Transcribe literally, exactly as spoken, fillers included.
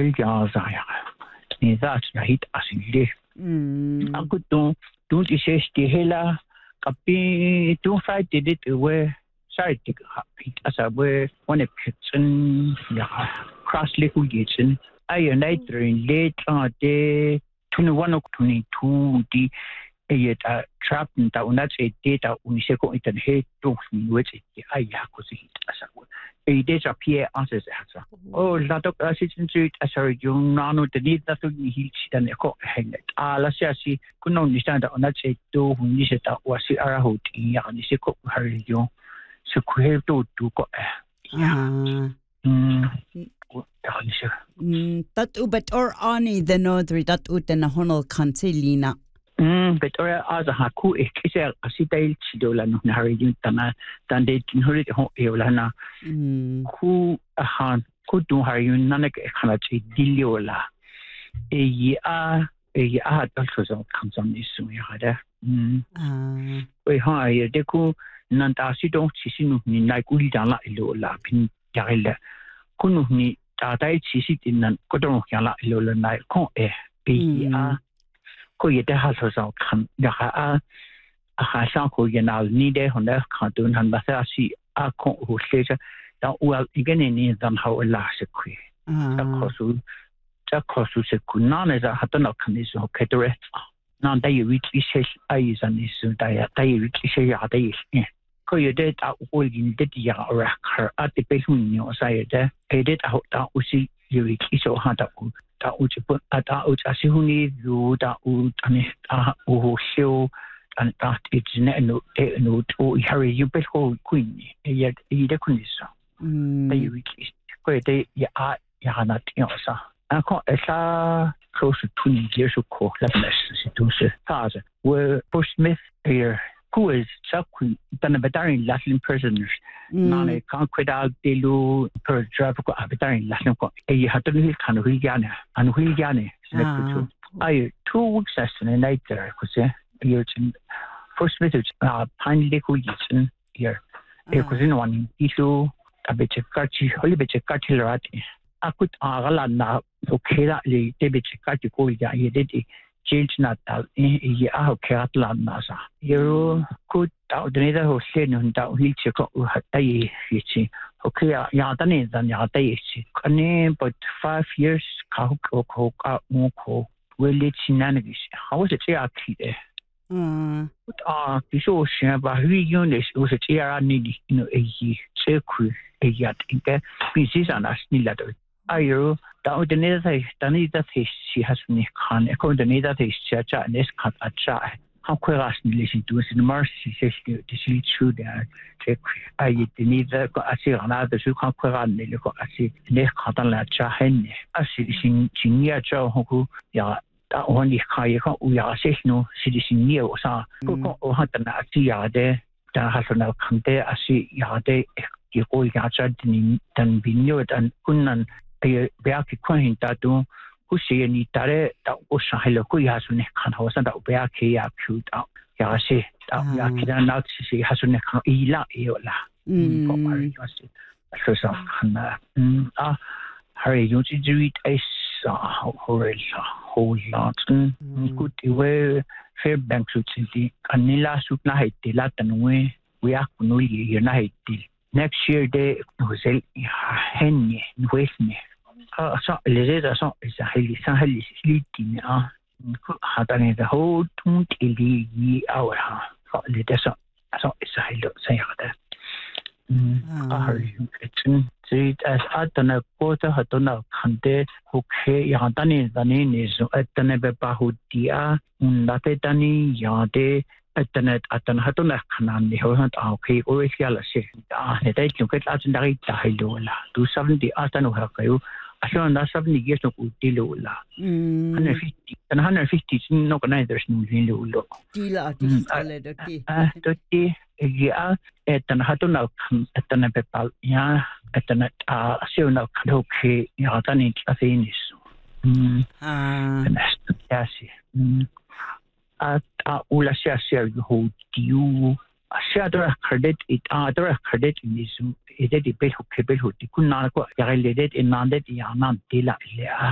Huljaasaaja. Niin taas hit asille. Mm. Aku tu tu isesti hela kapi tu fight dit we side hit asa we one kitchen ya cross leku kitchen ay night in late on day twenty-one or twenty-two di ayata trap nta unat se data uniseko itan he tu ni weche ay ya ko si hit asa e data pie answers asa oh la dok assistant asari yung nano de need na tu ni hit dan ko henet ala sia si kuno ni stand unat se tu ni se ta wasi ara hot ya ni se ko hari yung se ko he tu tu ko ya mm Mm, dat u bet or ani the nodri dat u den honol kantilina. Mm, bet or as a haku e kise asitail chidola no na hari yun tana tan de tin hori ho eola na. Mm. Ku ahan ku du hari yun na ke khana chi diliola. E yi a e yi a dal so so kamsam ni su ya da. Mm. Ah. We ha ye de ku nan ta si dong chi sinu ni nai ku li dan la ilola pin ya ile. Kunu ni ta dai chi si tin nan ko dong ya la ilola nai ko e e yi a ko ye de ha so so kan ya a a ha sa ko ye na ni de hon da kan tu han ba sa si a ko ho se ja da u al igen ni dan ha la se ku ta ko su ta ko su se ku na ne za ha ta na kan ni so ke to re na da yi wi chi se ai za ni su da ya da yi wi chi se ya da yi ko ye de ta u yin de ya ra kar a te pe hu ni o sa ye de e de ta ta u si ye wi chi so ha ta u ta u chi pu a ta u cha si hu ni ru ta u ta ni ta u ho sho an ta it's ne no e no to hari you pe ho queen e ye e de kun so ta ye wi chi ko ye de ya a ya na ti o sa a ko e sa close to twenty years ago la si tu se ta ze we Bush Smith here who is Chucky than a veteran Latin prisoners. None can't quit out the low per driver go a veteran Latin. A had to be kind of Williana and Williana. I two weeks as a night there, because you're first message, uh, Pine Lake Wilson here. A cousin one issue a bit of catchy, holy bit of catchy. I could Aralana, okay, that the debit catchy go, yeah, you did it. Change not out in a ho catlan nasa. You could out the nether who said no doubt he took a hitchy. Okay, Yadani than Yadai. But five years, cock or coke out more coke. Well, it's shenanigans. How was it? I keep there. But ah, this ocean about three units was a chair I needed in a ye, circuit, a yacht in there. Pieces and us letter. Ayo, down the nether, Danny that she has me can according to the nether church and this cut a try. How quite ask me listen to us in mercy says to see true there. I eat the nether got a see another so can't quite on the look I see neck cut on la cha hen. I see this in Chinia Joe who ya that only kai we are says no citizen near or sa go or hunt an at ya there. That has no come there. I see ya there. You go ya than be new than kunnan. Ay beaki kwan ta tu ku se ni tare ta o sa helo ku ya su ne kan ho san da beaki ya phu ta ya se ta ya ki da na si ha su ne kan i la e la mm ko ma ri se so sa kan na a hari yu ji ji ai sa ho ho re sa ho la tun ku ti we fair bank su ti anila su na hai ti la tan we we a ku no ye na hai ti next year de hotel hen we ne ah so le de so sa heli sa heli sliti ah hata ne the whole tun ti li hour ha so le de so so sa heli sa ya da ah it's it as atana kota hatona khante hukhe ya tani tani ne so atana be pa hutia undate tani ya de atana atana hatona khanan ni ho hat a ke o sia la se ah ne dai chu ke la chin dai ta hilo la two seventy atana ha kayo aso na seventy years no utilo la mm one fifty and one fifty no kana there's no hilo lo tila tile de ti ah to ti ya atana hatona atana be pa ya atana a aso na kho ke ya tani ta se ni so mm ah ya si mm at ula sia sia ho tiu sia dra credit it adra credit ni su ede di pe ho ke pe ho ti kunna ko ya le det in nan det ya nan ti la le